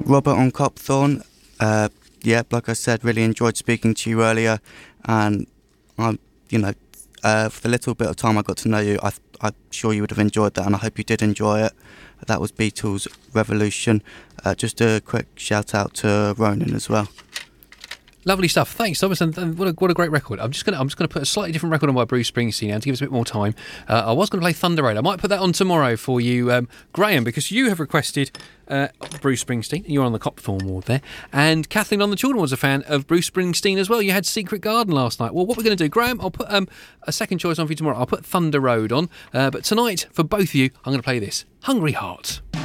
Robert on Copthorne. Yeah, like I said, really enjoyed speaking to you earlier, and for the little bit of time I got to know you, I'm sure you would have enjoyed that, and I hope you did enjoy it. That was Beatles' Revolution. Just a quick shout out to Ronan as well. Lovely stuff. Thanks, Thomas. And what a great record. I'm just gonna put a slightly different record on by Bruce Springsteen now to give us a bit more time. I was going to play Thunder Road. I might put that on tomorrow for you, Graham, because you have requested Bruce Springsteen. You're on the Copthorne ward there. And Kathleen on the Children was a fan of Bruce Springsteen as well. You had Secret Garden last night. Well, what we're going to do, Graham, I'll put a second choice on for you tomorrow. I'll put Thunder Road on. But tonight, for both of you, I'm going to play this, Hungry Heart.